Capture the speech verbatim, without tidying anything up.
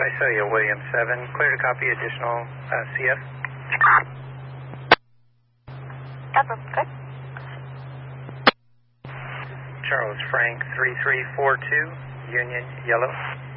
Visalia, William seven, clear to copy additional uh, C F. Pepper, good. Charles Frank, three three four two, Union, Yellow.